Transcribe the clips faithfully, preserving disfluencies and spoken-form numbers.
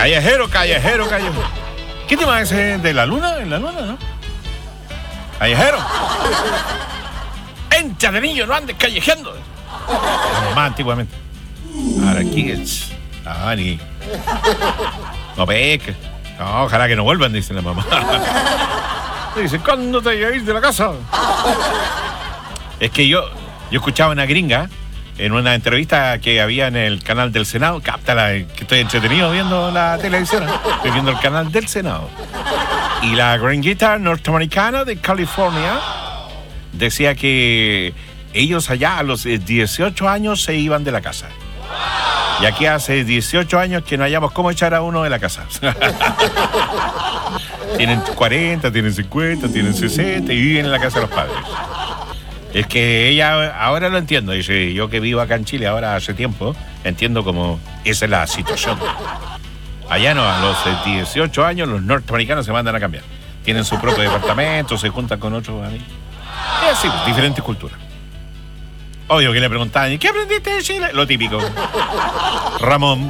Callejero, callejero, callejero. ¿Qué tema es ese de la luna? ¿En la luna, no? Callejero. Énchate, niño, no andes callejeando. Más antiguamente. Ahora aquí es. Ah, ni. No pesca. No, ojalá que no vuelvan, dice la mamá. Dice, ¿cuándo te vas a ir de la casa? Es que yo, yo escuchaba una gringa en una entrevista que había en el canal del Senado. Cáptala, que estoy entretenido viendo la televisión. Estoy viendo el canal del Senado. Y la gringuita norteamericana de California decía que ellos allá a los dieciocho años se iban de la casa. Y aquí hace dieciocho años que no hallamos cómo echar a uno de la casa. Tienen cuarenta, tienen cincuenta, tienen sesenta y viven en la casa de los padres. Es que ella, ahora lo entiendo, dice, yo que vivo acá en Chile ahora hace tiempo, entiendo cómo esa es la situación. Allá no, a los dieciocho años los norteamericanos se mandan a cambiar. Tienen su propio departamento, se juntan con otros amigos. Es así, diferentes culturas. Obvio que le preguntaban, ¿y qué aprendiste de Chile? Lo típico. Ramón.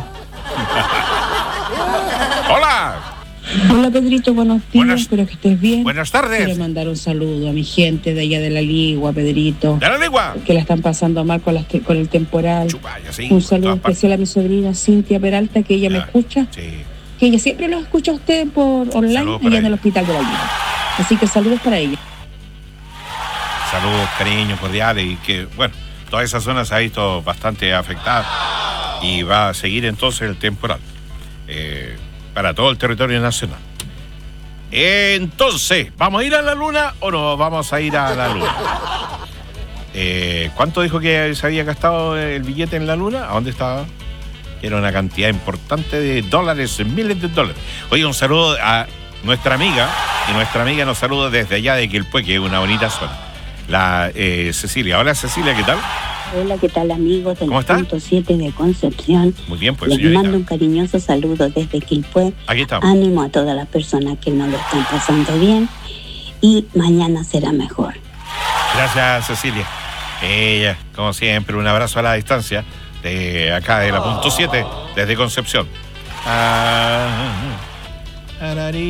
Hola. Hola Pedrito, buenos días, Buenas, espero que estés bien. Buenas tardes. Quiero mandar un saludo a mi gente de allá de la Ligua, Pedrito. ¿De la Ligua? Que la están pasando mal con, las te- con el temporal. Chupaya, sí, un saludo especial partes. a mi sobrina Cintia Peralta, que ella Ya, me escucha. Sí. Que ella siempre los escucha a usted por online Saludos allá para en el ella. hospital de la Ligua. Así que saludos para ella. Saludos, cariños, cordiales y que, bueno, toda esa zona se ha visto bastante afectada y va a seguir entonces el temporal eh, para todo el territorio nacional. Entonces, ¿vamos a ir a la luna o no vamos a ir a la luna? Eh, ¿Cuánto dijo que se había gastado el billete en la luna? ¿A dónde estaba? Era una cantidad importante de dólares, miles de dólares. Oye, un saludo a nuestra amiga, y nuestra amiga nos saluda desde allá de Quilpué, que es una bonita zona. La eh, Cecilia. Hola Cecilia, ¿qué tal? Hola, ¿qué tal amigos del ¿Cómo está? punto siete de Concepción? Muy bien, pues Les señorita. mando un cariñoso saludo desde Quilpué. Aquí estamos. Ánimo a todas las personas que no lo están pasando bien y mañana será mejor. Gracias, Cecilia. Ella, como siempre, un abrazo a la distancia de acá de la punto siete, desde Concepción. Ah,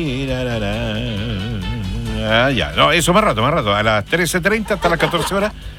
ah, ya, no, eso más rato, más rato. A las trece treinta hasta las catorce horas